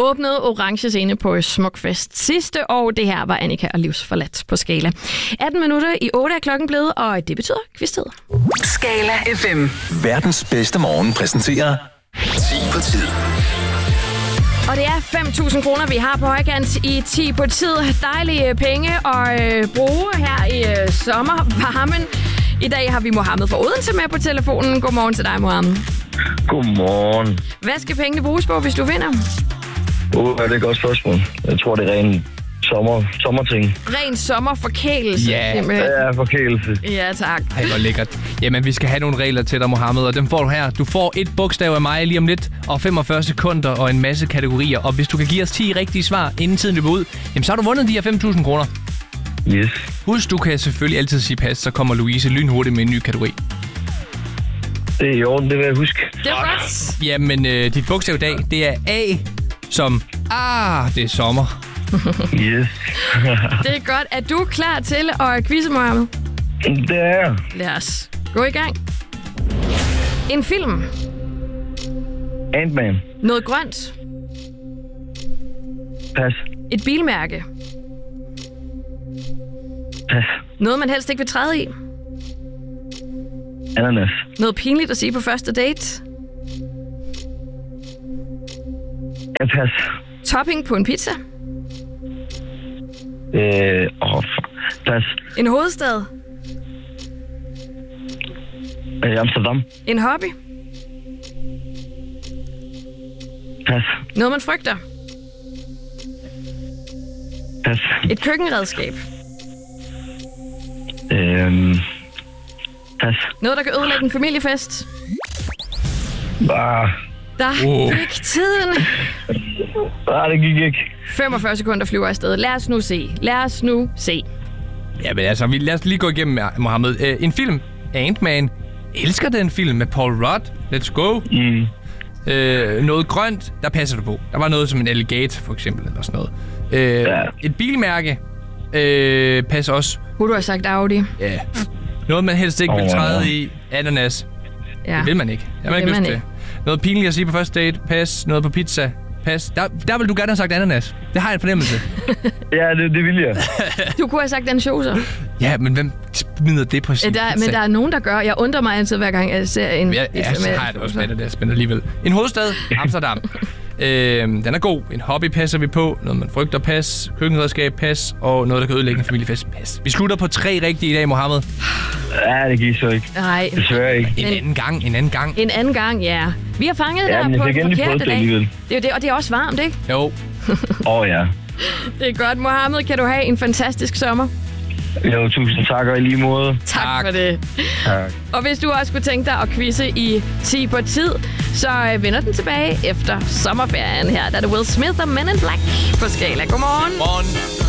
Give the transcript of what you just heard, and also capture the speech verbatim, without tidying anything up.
åbnede Orange Scene på Smukfest sidste år. Det her var Annika og Livsforladt på Skala. atten minutter i otte er klokken blevet, og det betyder kvisttid. Skala F M. Verdens bedste morgen præsenterer ti på tid. Og det er fem tusind kroner, vi har på højkant i ti på tid. Dejlige penge at øh, bruge her i øh, sommervarmen. I dag har vi Mohammed fra Odense med på telefonen. Godmorgen til dig, Mohammed. Godmorgen. Hvad skal pengene bruges på, hvis du vinder? Uh, det er et godt spørgsmål. Jeg tror, det er ren sommer, sommerting. Ren sommerforkælelse. Ja. simpelthen. Det er forkælelse. Ja, tak. Ej, hvor lækkert. Jamen, vi skal have nogle regler til dig, Mohammed, og dem får du her. Du får et bogstav af mig lige om lidt, og femogfyrre sekunder og en masse kategorier. Og hvis du kan give os ti rigtige svar, inden tiden løber ud, jamen, så har du vundet de her fem tusind kroner. Yes. Husk, du kan selvfølgelig altid sige pas, så kommer Louise lynhurtigt med en ny kategori. Det er i orden, det vil jeg huske. Det er godt. Jamen, øh, dit bogstav i dag, det er A, som ah, det er sommer. Yes. Det er godt. Er du klar til at quizze, Mohammed? Det er jeg. Lad os gå i gang. En film. Ant-Man. Noget grønt. Pas. Et bilmærke. Pas. Noget, man helst ikke vil træde i. Ananas. Noget pinligt at sige på første date. Ja, pas. Topping på en pizza. Øh, åh, pas. En hovedstad. Øh, Amsterdam. En hobby. Pas. Noget, man frygter. Pas. Et køkkenredskab. Øh, pas. Noget, der kan ødelægge en familiefest. Ah, Der Oh. gik tiden. ah, det gik ikke. femogfyrre sekunder flyver afsted. Lad os nu se. Lad os nu se. Jamen altså, vi, lad os lige gå igennem, Mohammed. Øh, en film, Ant-Man. Elsker den film med Paul Rudd. Let's go. Mm. Øh, noget grønt, der passer du på. Der var noget som en alligator, for eksempel, eller sådan noget. Øh, Ja. Et bilmærke øh, passer også. Kunne du have sagt Audi? Ja. Noget, man helst ikke vil Åh. træde i. Ananas. Ja. Det vil man ikke. Det har man Det ikke vil lyst man til. Noget pinligt at sige på første date. Pas. Noget på pizza. Pas. Der, der vil du gerne have sagt ananas. Det har jeg en fornemmelse. Ja, det, det vil jeg. Du kunne have sagt ansjoser. Ja, men hvem smider det på sin Der, pizza? men der er nogen, der gør. Jeg undrer mig altid, hver gang jeg ser en Ja, pizza ja, så med har jeg det også ansjoser. med, at det er spændende alligevel. En hovedstad, Amsterdam. øhm, den er god. En hobby passer vi på. Noget, man frygter, pas. Køkkenredskab, pas. Og noget, der kan ødelægge en familiefest, pas. Vi slutter på tre rigtige i dag, Mohammed. Ja, det gik så ikke. Nej, Desværre ikke. En anden gang, en anden gang. en anden gang, ja. Vi har fanget Ja, men dig jeg på fik en endelig prøvet forkerte det dag. alligevel. Det er jo det, og det er også varmt, ikke? Jo. Åh oh, ja. Det er godt, Mohammed. Kan du have en fantastisk sommer? Jo, tusind tak og i lige måde. Tak, Tak. for det. Tak. Og hvis du også kunne tænke dig at quizze i ti på tid, så øh, vender den tilbage efter sommerferien her. Der er det Will Smith og Men in Black på Skala. Godmorgen. Morgen.